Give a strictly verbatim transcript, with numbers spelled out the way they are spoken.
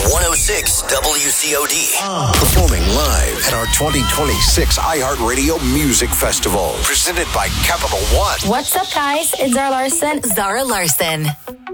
one oh six W C O D. Performing live at our twenty twenty-six iHeartRadio Music Festival. Presented by Capital One. What's up, guys? It's Zara Larson. Zara Larson.